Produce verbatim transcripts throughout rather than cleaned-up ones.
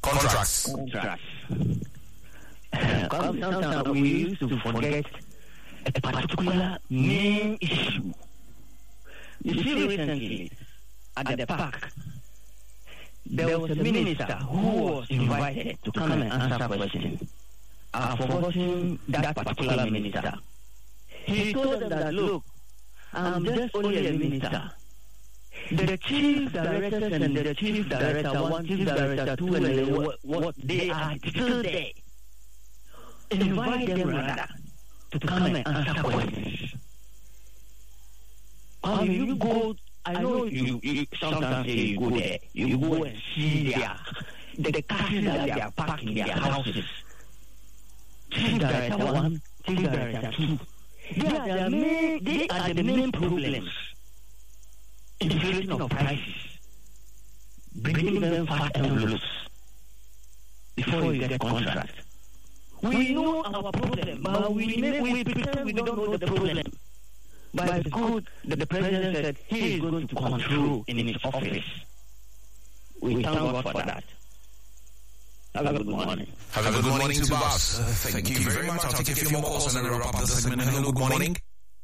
Contracts. Contracts. Uh, sometimes we used to forget a particular main issue. You see, recently at the park, there was a minister who was invited to come and answer questions. I've forgotten that particular minister. He told them that, look, I'm just only a minister. The chief directors and the chief director, one chief director, two, and what, what they are still there. Invite them rather to come and answer questions. I mean, you go, I know you, you sometimes say you go there, you go and see their, the, the cars that they are parked in their houses. Chief director one, chief director two. They are the main, they are the main problems. Inflation of prices, bringing them fast and loose before you get a contract. We know our problem, but we, make, we pretend we don't know the problem. But it's good that the president said he is going to control in his office. We thank God for that. Have a good morning. Have a good morning to Babs. Uh, thank, thank you very much. I'll take a few more calls and then wrap up the segment. Hello, good morning.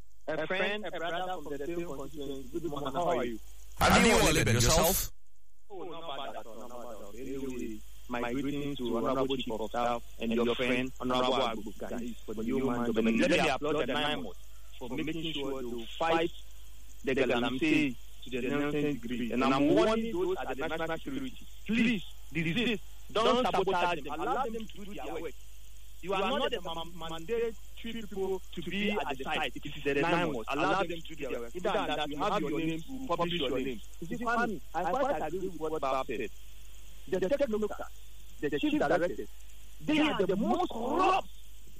A friend, a brother from the same constituency. Good morning. How are you? How do you want to live yourself? Oh, not bad at all. Not bad at all. Anyway, my greetings to Honorable Chief of Staff and your friend, Honorable Abubuka, for the human government. Let me applaud the nine months for making sure to fight the Galamsey to the nonsense degree. And I'm warning those at the national security. Please, desist. Don't sabotage them. Allow them to do their work. You are not the mandate people to be at the site. It is the nine months. Allow them to do their work. Either that you have your names, you publish your names. You see, funny. I quite agree with what Bob said. The technocrats, the chief directors, they are the most corrupt.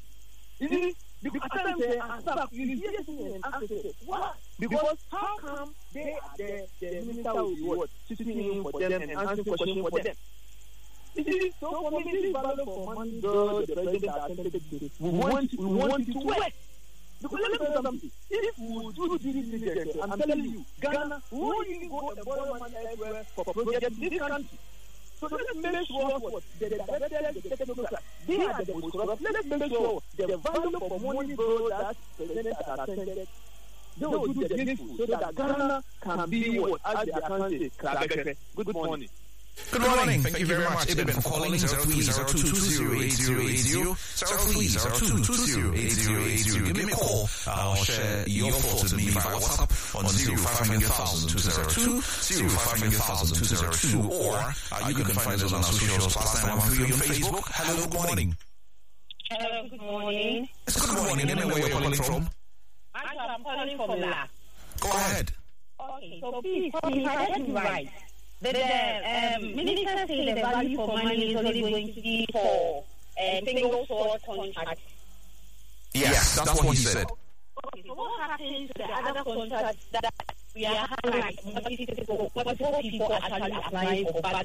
You see, because I stop, you hear this and ask them, what? Because how come they are the, the minister who is sitting in for them and answering questions for them? You see, so for me, this is valid for money, girl, the president attended to. We want, we want it to work. Because let me tell you something. If we do this, I'm telling you, Ghana, we won't even go and borrow money elsewhere for projects in this country. So let's make sure what the directors, the technocrats, they are the most corrupt. Let's make sure the value for money, girl, that president has attended, they will do the needful so that Ghana can be what, as the account says, good morning. Good morning. Thank you very much, Ibn, for calling zero three zero two two zero eight zero eight zero, zero three zero two two zero eight zero eight zero. Give me a call. I'll share your thoughts with me via WhatsApp on zero five hundred thousand two zero two, zero five hundred thousand two zero two, or uh, you can find us on our socials, plus nine one three on Facebook. Hello, good morning. Hello, good morning. It's good morning. Name and where you're calling from? Actually, I'm calling from La. Go ahead. Okay, so please, if I get it right, the, the um, minister say the value for money is only going to be for uh, single source contracts. Yes, yes, that's, that's what he said. Okay, so what happens to the other contracts that we are having, like multiple people actually applying for, but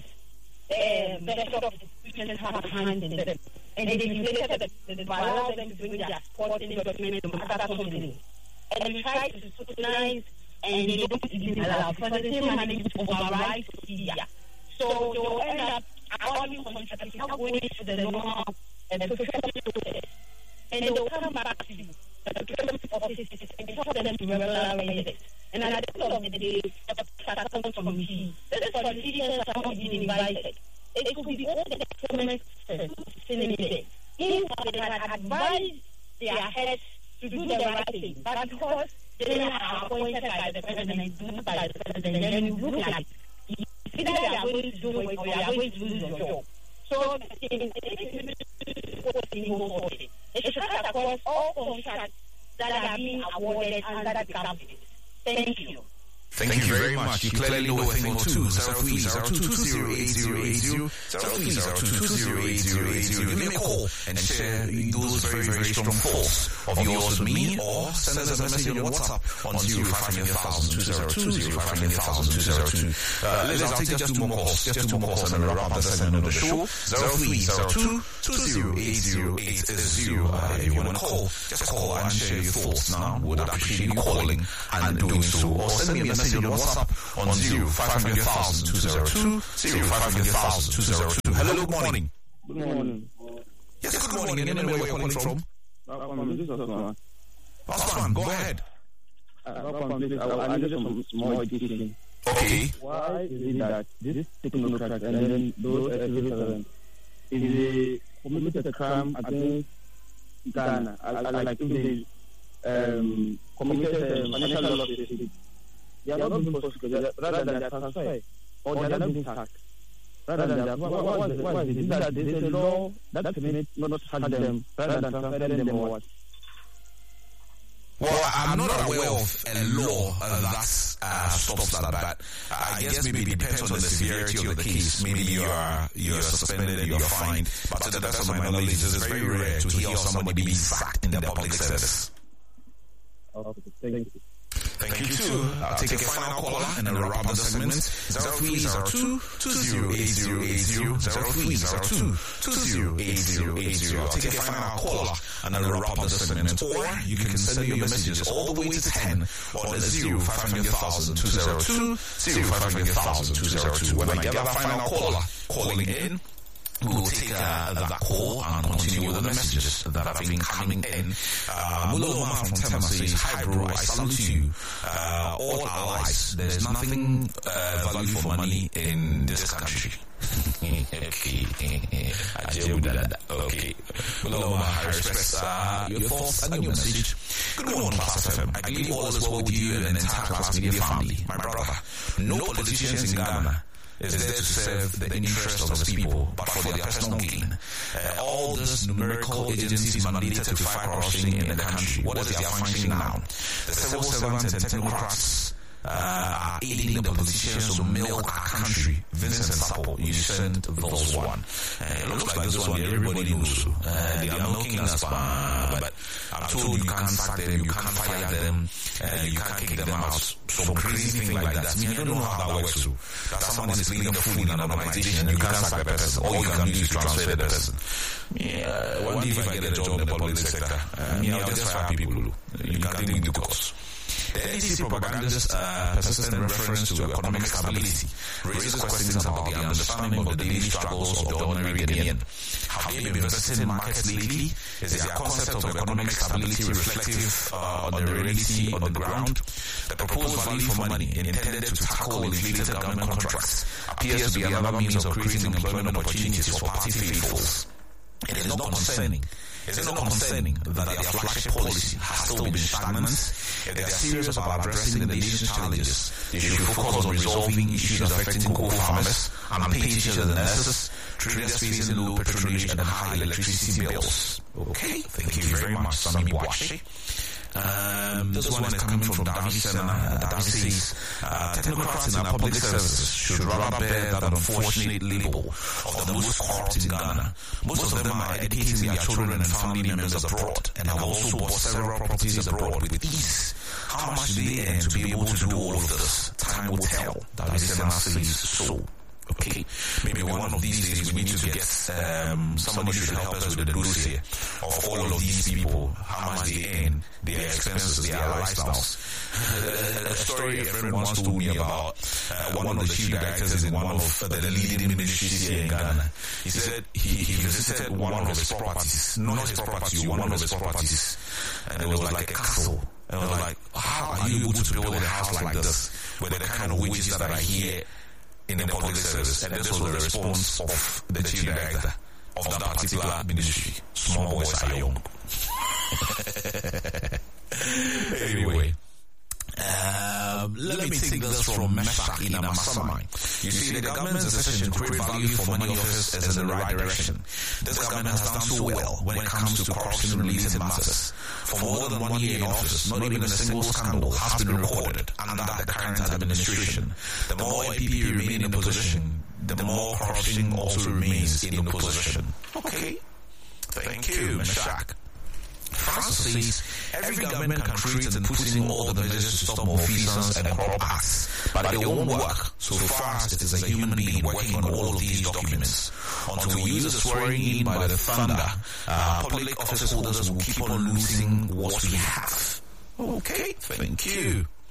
um, the sort of institutions have hands in them, and they inflated the, the, allow them to bring their supporting documents to other companies, and we try to scrutinize. And they don't even allow because the same money to override Syria. So they will end up allowing contractors not going to the normal and the procurement process. And they will come back to you, the procurement offices, and tell them to regularize it. And at the end of the day, the procurement committee, the politicians are not being invited. It could be all the procurement facilities. If they had advised their heads to do the right thing, but because they are appointed by the president, not by the president, then you look like either you are going to do it or you are going to lose your job. So, it should cut across all contracts that are being awarded under the government. Thank you. Thank, Thank you very much. You clearly know a thing or two. zero three zero two two zero eight zero eight zero, zero three zero two two zero eight zero eight zero. Give me a call and share those very, very strong thoughts of yours with me, or send us a message on WhatsApp on zero five hundred thousand two zero two, zero five hundred thousand two zero two. Uh, let's I'll take just two more calls, just two more calls and we'll wrap up the segment of the show. zero three zero two two zero eight zero eight zero. Uh, if you want to call, just call and share your thoughts now. Would appreciate you calling and doing so. Or send me a message on WhatsApp on zero five hundred thousand two zero two, zero five hundred thousand two zero two. Hello, good morning. Good morning. Yes, good morning. Your name and where you're calling from? Welcome, this is Osman. Osman, go ahead. Uh, welcome, this is, I, I need some small editing. Okay. Why is it that this technocrat and then those uh, civil servants is a committed a crime against Ghana? I, I like to say, um, committed um, financial losses. They are not being prosecuted rather than they are transferred or they are not being sacked. Rather than that, why, why, why, why is it? Is that there is a law that permits not sack them rather than transferring them or what? Well, I'm not aware of a law uh, that uh, stops that, but uh, I guess maybe it depends on the severity of the case. Maybe you are you are suspended and you are fined. But to the best of my knowledge, it is very rare to hear of somebody being sacked in the public service. Okay, thank you. Thank you too. I'll take a final caller and then we'll wrap up the segment. zero three zero two two zero eight zero eight zero zero three zero two two zero eight zero eight zero. I'll take a final caller and then we'll wrap up the segment. Or you can send me your messages all the way to ten on the zero five hundred thousand two zero two zero five hundred thousand two zero two. When I get that final caller calling in, we will take uh, that call and continue with the messages that have been coming in. Uh, Muloma from Tema says, hi bro, I salute you. Uh, all allies, there's nothing uh, value for money in this country. Okay. I deal with that. Okay. Muloma, I respect uh, your thoughts and your message. Good morning, Class F M. I believe all is well with you and the entire Class Media family. My brother, no politicians in Ghana is there to serve the interest of the people, but for their personal gain. Uh, all these numerical agencies mandated to fight corruption in the country, what is their function now? The civil servants and technocrats uh, are aiding the politicians to milk our country. Vincent Sapo, you sent those one. Uh, it looks like this one everybody knows. Uh, they are milking us, but I'm told you can't sack them, you can't fire them, uh, you can't kick them out. Some crazy thing like that. I mean, I don't know how that works. So that someone is cleaning the food in an organization and you can't sack the person. All you can do is transfer the person. Yeah, one day if I get a job in the public sector, uh, me, I'll just fire people. You can't take me to court. The N D C propaganda's uh, persistent reference to economic stability raises questions about the understanding of the daily struggles of the ordinary Ghanaian. Have they been invested in markets lately? Is their concept of economic stability reflective uh, on the reality on the ground? The proposed value for money intended to tackle inflated government contracts appears to be another means of creating employment opportunities for party faithfuls. It is not concerning. Is it not concerning that their flagship policy has still been stagnant? If they are serious about addressing the nation's challenges, they should focus on resolving issues affecting cocoa farmers, unpaid teachers and nurses, traders facing low patronage and high electricity bills. Okay, thank you very much, Sami Bwashi. Um, this, this one is coming from Davi Sena. Uh, Davi says, uh, technocrats in our public services should rather bear that unfortunate label of the most corrupt in Ghana. Most of them are educating their children and family members abroad and have also bought several properties abroad with ease. How much do they earn to be able to do all of this? Time will tell. Davi Sena says so. Okay, maybe one of these days we need to get um, somebody should help us with the dossier of all of these people, how much they earn, their expenses, their lifestyles. A story a friend once told me about uh, one of the chief directors in one of the leading ministries here in Ghana. He said he, he visited one of his properties, not his property, one of his properties, and it was like a castle. And I was like, how are you able to build a house like this with the kind of wages that are here in the public service? And this was the response of the chief director of that particular ministry. Small boys are young. Anyway, um, let, let me take this from Meshach in Amasamai. You see, the government's decision to create value for money office is in the right direction. This government has done so well when it comes to corruption-related matters. For more than one year in office, not even a single scandal has been recorded under the current administration. The more A P P remain in position, the more corruption also remains in opposition. Okay, thank you, Meshach. Francis says, every government can create and put in all the measures to stop malfeasance and corrupt acts, but they won't work so far as it is a human being working on all of these documents. Until we use the swearing in by the thunder, uh, public office holders will keep on losing what we have. Okay, thank you.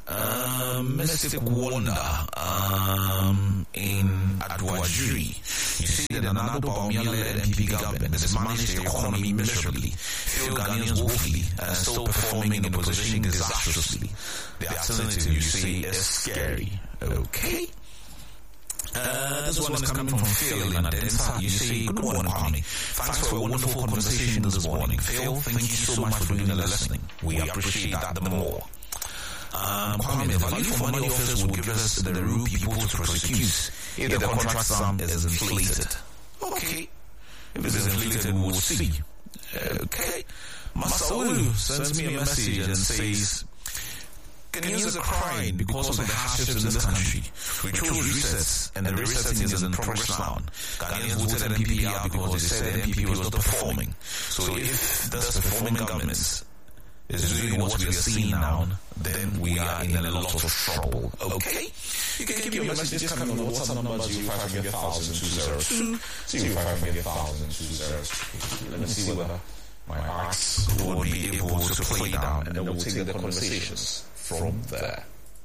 Um, Mystic Wonder um, in Adwajiri. You see that another Baumia-led M P P government has managed the economy miserably, failed Ghanaians woefully, and still performing in the opposition disastrously. The alternative, you see, is scary. Okay? Uh, this one is coming from Phil in Adensa. You say, good morning, Kwame. Thanks for a wonderful conversation this morning. Phil, thank you so much for doing the listening. We appreciate that the more. Um, Kwame, the value for money offers will give us the real people to prosecute if the contract sum is inflated. Okay. If it's inflated, we will see. Okay. Masaulu sends me a message and says, Ghanaians are crying because of the hardships in this country. We chose resets, and the resetting is in progress now. Ghanaians voted M P P out because they said the M P P was not performing. So if this performing government is doing what we are seeing now, then we are in a lot of trouble. Okay? You can keep your messages coming on WhatsApp number zero five hundred thousand two zero two, zero five hundred thousand two zero two. Let me see whether my axe will be able to play down, and then we'll take the conversations from there.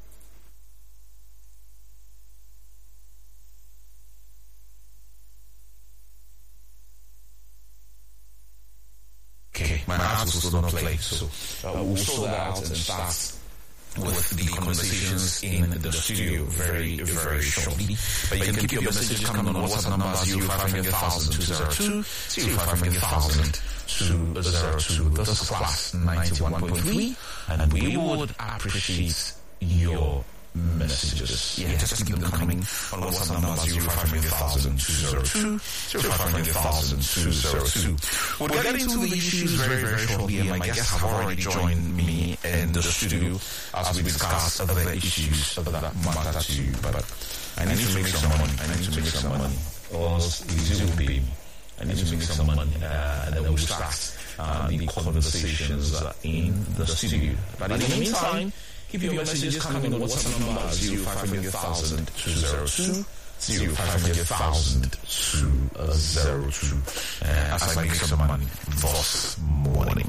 Okay, my axe will still not play, so uh, we'll sort that out and start with the conversations in the studio very, very shortly. But you can keep your messages coming on WhatsApp number zero five hundred thousand two zero two, zero five hundred thousand two zero two. This is Class ninety-one point three, and we would appreciate your messages. Yeah, just keep them coming on WhatsApp number zero five hundred thousand two zero two, zero five hundred thousand two zero two. We'll get into the issues very, very shortly, and my guests have already joined me in the studio as we discuss other issues that matter to you. But I need to make some money. I need to make some money. Or else it will be. I need to make some money, uh, and then we'll start uh, the conversations uh, in the studio. But in the meantime, keep your messages coming on WhatsApp number zero five hundred thousand two zero two, zero five hundred thousand two zero two. Uh, as I make some money this morning.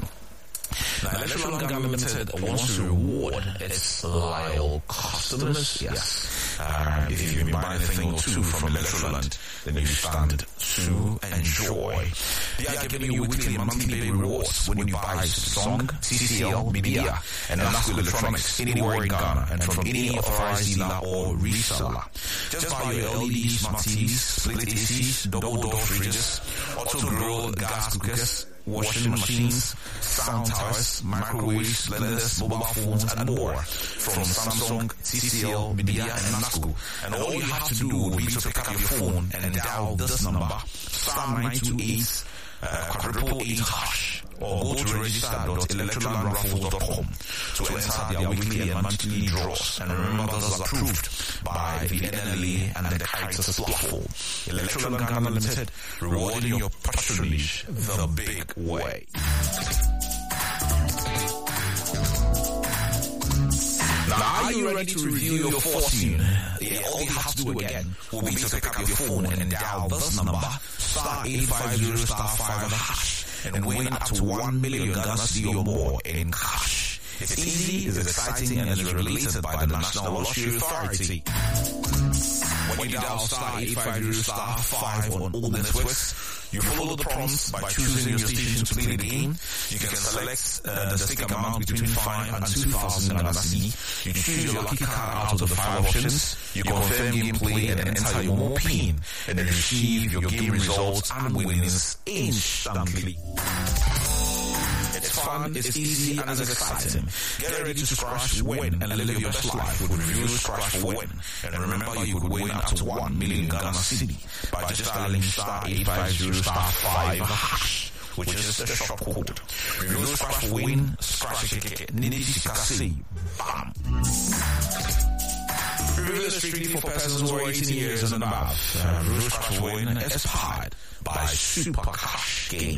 Now, Electoral Ghana Limited wants to reward its loyal customers. Yes. Uh, if you've been buying a thing or two from Electroland, then you stand to enjoy. They are giving you weekly and monthly pay rewards when you buy Song, T C L, Media, and Nasco Electronics anywhere in Ghana and from any authorized dealer or reseller. Just buy your L E D smart T Vs, split A Cs, double door fridges, auto grill gas cookers, washing machines, sound towers, microwaves, blenders, mobile phones, and more from Samsung, T C L, Media, and Nasco. And all you have to do will be to pick up your phone and dial this number, star nine two eight, uh, quadruple eight hash, or go to register dot electroland raffles dot com to enter their weekly and monthly draws. And remember, those are approved by the N L A and the Kites platform. Electroland Ghana Limited, rewarding your patronage the big way. Now, are you ready to review your fortune? Yeah, all you have to do again will be to pick up your phone and dial this number, star eight five zero star five hash, and win up to one million Ghana cedi or more in cash. It's easy, it's exciting, and it's regulated by the National Lottery Authority. When you dial star eight five zero star five on all networks, you follow the prompts by choosing your station to play the game. You can select uh, the stake amount between five and two thousand Ghana cedi. You choose your lucky card out of the five options. You confirm gameplay and enter your more pin, and then receive your game results and winnings instantly. It's fun, it's easy, and it's exciting. Get ready to scratch win and live your best life with Review Scratch for Win. And remember, you could win up to one million Ghana cedi by just dialing star eight five zero star five hash, which is the shop code. Review Scratch for Win, scratch a ticket, Nini Sikasi, bam. Review is strictly for persons who are eighteen years and above. Review Scratch for Win is powered by Super Cash Game.